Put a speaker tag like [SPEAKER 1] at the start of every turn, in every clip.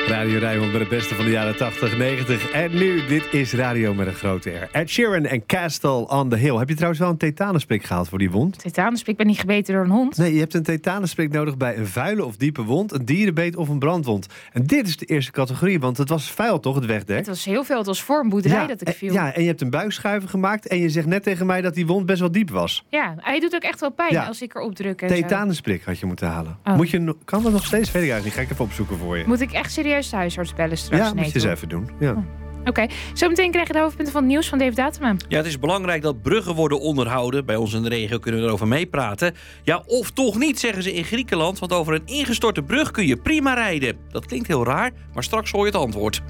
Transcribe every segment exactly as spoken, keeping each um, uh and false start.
[SPEAKER 1] Radio Rijnmond met het beste van de jaren tachtig, negentig. En nu, dit is radio met een grote R. Ed Sheeran en Castle on the Hill. Heb je trouwens wel een tetanusprik gehaald voor die wond?
[SPEAKER 2] Tetanusprik? Ik ben niet gebeten door een hond.
[SPEAKER 1] Nee, je hebt een tetanusprik nodig bij een vuile of diepe wond, een dierenbeet of een brandwond. En dit is de eerste categorie, want het was vuil toch, het wegdek?
[SPEAKER 2] Het was heel veel, het was voor een boerderij
[SPEAKER 1] ja,
[SPEAKER 2] dat ik viel.
[SPEAKER 1] Ja, en je hebt een buikschuiver gemaakt en je zegt net tegen mij dat die wond best wel diep was.
[SPEAKER 2] Ja, hij doet ook echt wel pijn ja. als ik erop druk.
[SPEAKER 1] Tetanusprik had je moeten halen.
[SPEAKER 2] Oh.
[SPEAKER 1] Moet je, kan dat nog steeds? Weet ik eigenlijk niet. Ga ik even opzoeken voor je.
[SPEAKER 2] Moet ik echt serieus de huisarts bellen straks?
[SPEAKER 1] Ja, moet je eens even doen. Ja.
[SPEAKER 2] Oh. Oké, okay. Zometeen krijg je de hoofdpunten van het nieuws van Dave Datema.
[SPEAKER 3] Ja, het is belangrijk dat bruggen worden onderhouden. Bij ons in de regio kunnen we erover meepraten. Ja, of toch niet, zeggen ze in Griekenland. Want over een ingestorte brug kun je prima rijden. Dat klinkt heel raar, maar straks hoor je het antwoord.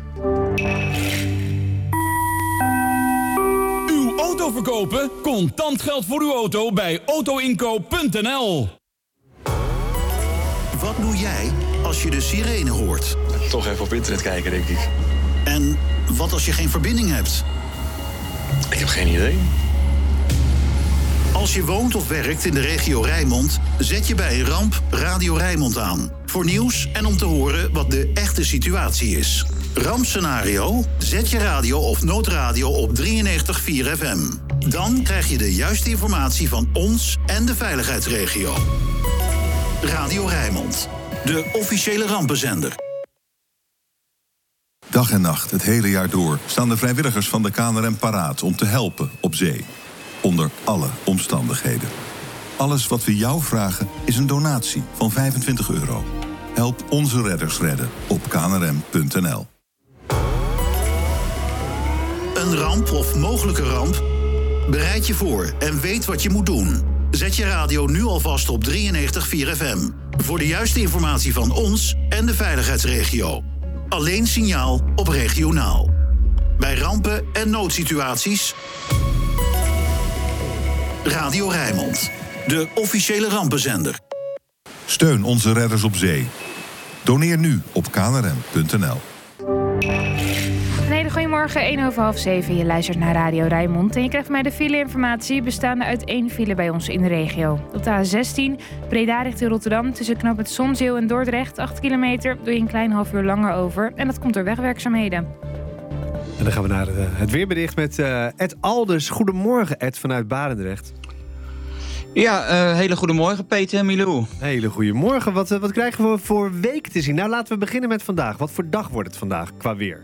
[SPEAKER 4] Uw auto verkopen? Contant geld voor uw auto bij auto inkoop punt n l.
[SPEAKER 5] Wat doe jij als je de sirene hoort?
[SPEAKER 6] Toch even op internet kijken, denk ik.
[SPEAKER 5] En wat als je geen verbinding hebt?
[SPEAKER 6] Ik heb geen idee.
[SPEAKER 5] Als je woont of werkt in de regio Rijnmond, zet je bij een ramp Radio Rijnmond aan. Voor nieuws en om te horen wat de echte situatie is. Rampscenario? Zet je radio of noodradio op drieënnegentig komma vier F M. Dan krijg je de juiste informatie van ons en de veiligheidsregio. Radio Rijnmond, de officiële rampenzender.
[SPEAKER 7] Dag en nacht, het hele jaar door, staan de vrijwilligers van de K N R M paraat om te helpen op zee. Onder alle omstandigheden. Alles wat we jou vragen is een donatie van vijfentwintig euro. Help onze redders redden op k n r m punt n l.
[SPEAKER 5] Een ramp of mogelijke ramp? Bereid je voor en weet wat je moet doen. Zet je radio nu alvast op drieënnegentig komma vier F M. Voor de juiste informatie van ons en de veiligheidsregio. Alleen signaal op regionaal. Bij rampen en noodsituaties. Radio Rijnmond, de officiële rampenzender.
[SPEAKER 7] Steun onze redders op zee. Doneer nu op k n r m punt n l.
[SPEAKER 2] Een hele goedemorgen, één over half zeven. Je luistert naar Radio Rijnmond en je krijgt van mij de file-informatie bestaande uit één file bij ons in de regio. Op de A zestien, Breda richting Rotterdam, tussen knooppunt Zonzeel en Dordrecht, acht kilometer, doe je een klein half uur langer over. En dat komt door wegwerkzaamheden.
[SPEAKER 1] En dan gaan we naar het weerbericht met uh, Ed Alders. Goedemorgen, Ed, vanuit Barendrecht.
[SPEAKER 8] Ja, uh, hele goedemorgen, Peter en Milou.
[SPEAKER 1] Hele goedemorgen. Wat, uh, wat krijgen we voor week te zien? Nou, laten we beginnen met vandaag. Wat voor dag wordt het vandaag qua weer?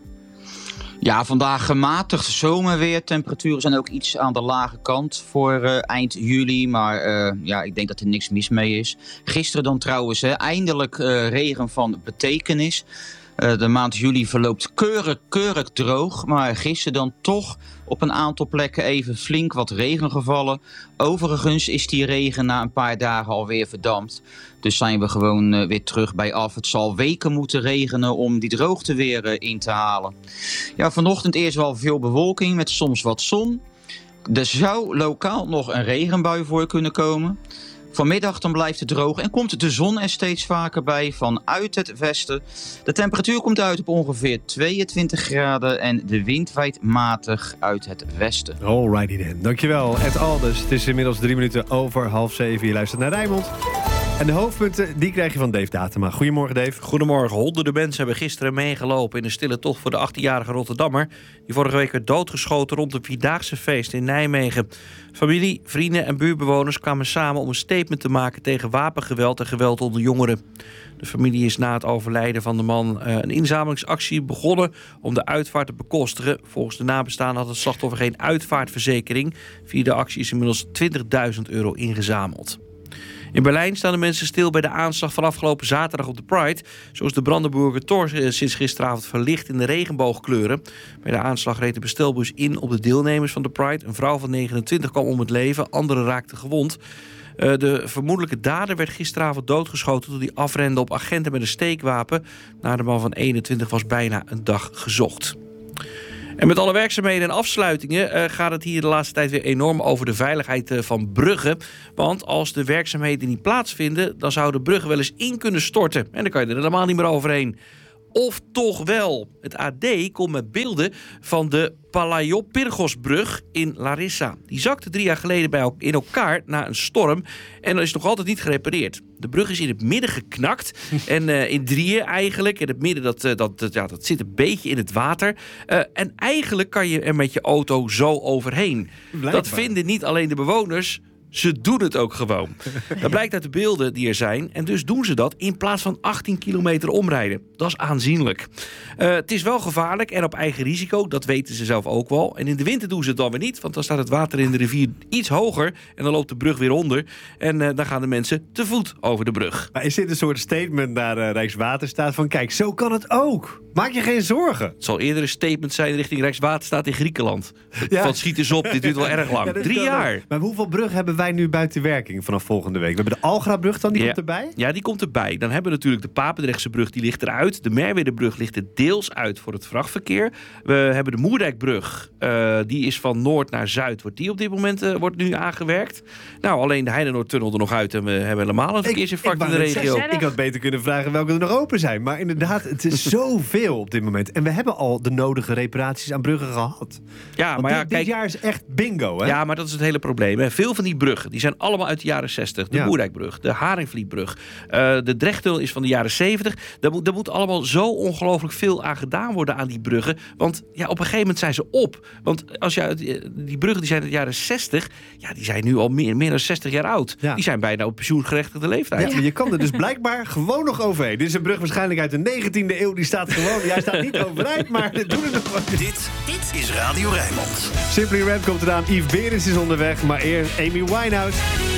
[SPEAKER 8] Ja, vandaag gematigd zomerweer. Temperaturen zijn ook iets aan de lage kant voor uh, eind juli. Maar uh, ja, ik denk dat er niks mis mee is. Gisteren dan trouwens hè, eindelijk uh, regen van betekenis. Uh, de maand juli verloopt keurig, keurig droog. Maar gisteren dan toch op een aantal plekken even flink wat regen gevallen. Overigens is die regen na een paar dagen alweer verdampt. Dus zijn we gewoon uh, weer terug bij af. Het zal weken moeten regenen om die droogte weer uh, in te halen. Ja, vanochtend eerst wel veel bewolking met soms wat zon. Er zou lokaal nog een regenbui voor kunnen komen. Vanmiddag dan blijft het droog en komt de zon er steeds vaker bij vanuit het westen. De temperatuur komt uit op ongeveer tweeëntwintig graden en de wind waait matig uit het westen.
[SPEAKER 1] Alrighty then. Dankjewel, Ed Alders. Het is inmiddels drie minuten over half zeven. Je luistert naar Rijnmond. En de hoofdpunten, die krijg je van Dave Datema. Goedemorgen, Dave.
[SPEAKER 3] Goedemorgen. Honderden mensen hebben gisteren meegelopen in een stille tocht voor de achttienjarige Rotterdammer, die vorige week werd doodgeschoten rond het Vierdaagse feest in Nijmegen. Familie, vrienden en buurtbewoners kwamen samen om een statement te maken tegen wapengeweld en geweld onder jongeren. De familie is na het overlijden van de man een inzamelingsactie begonnen om de uitvaart te bekostigen. Volgens de nabestaanden had het slachtoffer geen uitvaartverzekering. Via de actie is inmiddels twintigduizend euro ingezameld. In Berlijn staan de mensen stil bij de aanslag van afgelopen zaterdag op de Pride. Zo is de Brandenburger Tor sinds gisteravond verlicht in de regenboogkleuren. Bij de aanslag reed de bestelbus in op de deelnemers van de Pride. Een vrouw van negenentwintig kwam om het leven, anderen raakten gewond. De vermoedelijke dader werd gisteravond doodgeschoten toen hij afrende op agenten met een steekwapen. Naar de man van eenentwintig was bijna een dag gezocht. En met alle werkzaamheden en afsluitingen uh, gaat het hier de laatste tijd weer enorm over de veiligheid uh, van bruggen. Want als de werkzaamheden niet plaatsvinden, dan zouden bruggen wel eens in kunnen storten. En dan kan je er helemaal niet meer overheen. Of toch wel? Het A D komt met beelden van de Palaiopyrgosbrug in Larissa. Die zakte drie jaar geleden bij el- in elkaar na een storm en is nog altijd niet gerepareerd. De brug is in het midden geknakt en uh, in drieën eigenlijk. En het midden dat, uh, dat, dat, ja, dat zit een beetje in het water. Uh, en eigenlijk kan je er met je auto zo overheen.
[SPEAKER 1] Blijkbaar.
[SPEAKER 3] Dat vinden niet alleen de bewoners. Ze doen het ook gewoon. Dat blijkt uit de beelden die er zijn. En dus doen ze dat in plaats van achttien kilometer omrijden. Dat is aanzienlijk. Uh, het is wel gevaarlijk en op eigen risico. Dat weten ze zelf ook wel. En in de winter doen ze het dan weer niet. Want dan staat het water in de rivier iets hoger. En dan loopt de brug weer onder. En uh, dan gaan de mensen te voet over de brug.
[SPEAKER 1] Maar is dit een soort statement naar uh, Rijkswaterstaat van kijk, zo kan het ook. Maak je geen zorgen.
[SPEAKER 3] Het zal eerder een statement zijn richting Rijkswaterstaat in Griekenland.
[SPEAKER 1] Ja.
[SPEAKER 3] Van schiet eens op, dit duurt wel erg lang.
[SPEAKER 1] Ja, dat
[SPEAKER 3] Drie
[SPEAKER 1] kan
[SPEAKER 3] jaar.
[SPEAKER 1] wel. Maar hoeveel brug hebben wij nu buiten werking vanaf volgende week? We hebben de Algrabrug dan, die
[SPEAKER 3] Ja.
[SPEAKER 1] komt erbij?
[SPEAKER 3] Ja, die komt erbij. Dan hebben we natuurlijk de Papendrechtse brug, die ligt eruit. De Merwedebrug ligt er deels uit voor het vrachtverkeer. We hebben de Moerdijkbrug, uh, die is van noord naar zuid. Wordt die op dit moment uh, wordt nu aangewerkt. Nou, alleen de Heidenoordtunnel er nog uit en we hebben helemaal een verkeersinfarct in de
[SPEAKER 1] wou net
[SPEAKER 3] regio.
[SPEAKER 1] zeggen, Ik had beter kunnen vragen welke er nog open zijn. Maar inderdaad, het is zoveel op dit moment. En we hebben al de nodige reparaties aan bruggen gehad.
[SPEAKER 3] Ja,
[SPEAKER 1] Want
[SPEAKER 3] maar ja,
[SPEAKER 1] dit,
[SPEAKER 3] kijk,
[SPEAKER 1] dit jaar is echt bingo, hè?
[SPEAKER 3] ja, maar dat is het hele probleem. Hè. Veel van die bruggen, die zijn allemaal uit de jaren zestig. De
[SPEAKER 1] Ja.
[SPEAKER 3] Moerdijkbrug, de Haringvlietbrug, uh, de Drechttunnel is van de jaren zeventig. Daar moet, daar moet allemaal zo ongelooflijk veel aan gedaan worden aan die bruggen. Want ja, op een gegeven moment zijn ze op. Want als je uit, die bruggen die zijn uit de jaren zestig, ja, die zijn nu al meer, meer dan zestig jaar oud.
[SPEAKER 1] Ja.
[SPEAKER 3] Die zijn bijna op pensioengerechtigde leeftijd.
[SPEAKER 1] Ja, maar je kan er dus blijkbaar gewoon nog overheen. Dit is een brug waarschijnlijk uit de negentiende eeuw. Die staat gewoon, jij staat niet overeind, maar dit doen we nog wel.
[SPEAKER 5] Dit, dit is Radio Rijnmond.
[SPEAKER 1] Simply Red komt eraan. Yves Berends is onderweg, maar eerst Amy Winehouse.